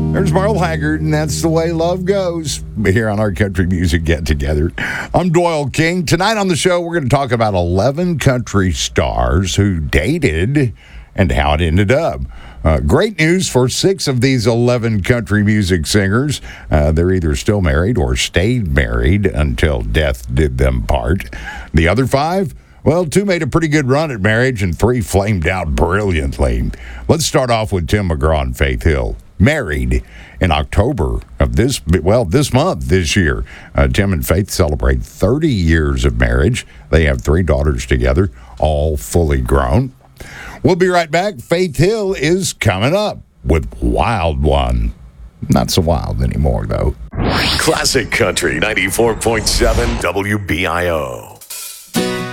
There's Merle Haggard, and that's the way love goes here on our Country Music Get Together. I'm Doyle King. Tonight on the show, we're going to talk about 11 country stars who dated and how it ended up. Great news for 6 of these 11 country music singers. They're either still married or stayed married until death did them part. The other 5? Well, 2 made a pretty good run at marriage and 3 flamed out brilliantly. Let's start off with Tim McGraw and Faith Hill. Married in October of this month, this year. Tim and Faith celebrate 30 years of marriage. They have 3 daughters together, all fully grown. We'll be right back. Faith Hill is coming up with Wild One. Not so wild anymore, though. Classic Country 94.7 WBIO.